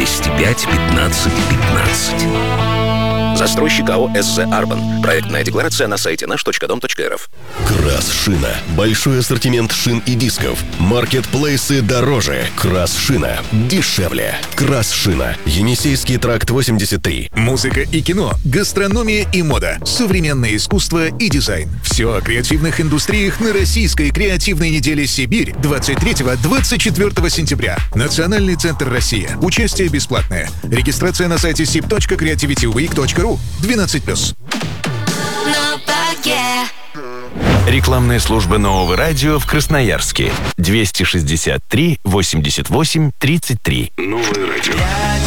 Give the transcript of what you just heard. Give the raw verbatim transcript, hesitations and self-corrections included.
двести пять пятнадцать пятнадцать. Застройщик АО «СЗ Арбан». Проектная декларация на сайте наш точка дом точка эр эф. Крас-шина. Большой ассортимент шин и дисков. Маркетплейсы дороже. Крас-шина дешевле. Крас-шина. Енисейский тракт восемьдесят три. Музыка и кино, гастрономия и мода, современное искусство и дизайн. Все о креативных индустриях на Российской креативной неделе «Сибирь» двадцать третьего — двадцать четвёртого сентября. Национальный центр «Россия». Участие бесплатное. Регистрация на сайте сиб точка креативити уик точка ру. двенадцать плюс. Рекламная служба Нового радио в Красноярске. двести шестьдесят три восемьдесят восемь тридцать три. Новое радио.